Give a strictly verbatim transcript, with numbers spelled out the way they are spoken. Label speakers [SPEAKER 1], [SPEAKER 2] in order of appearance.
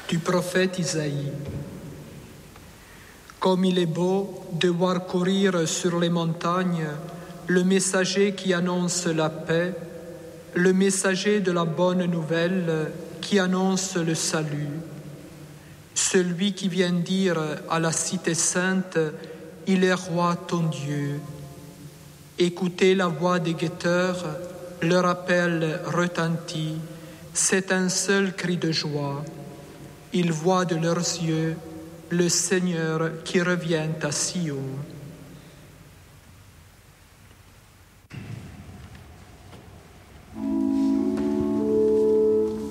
[SPEAKER 1] Du prophète Isaïe. Comme il est beau de voir courir sur les montagnes le messager qui annonce la paix, le messager de la bonne nouvelle qui annonce le salut, celui qui vient dire à la cité sainte, il est roi ton Dieu. Écoutez la voix des guetteurs, leur appel retentit, c'est un seul cri de joie. Ils voient de leurs yeux le Seigneur qui revient à Sion.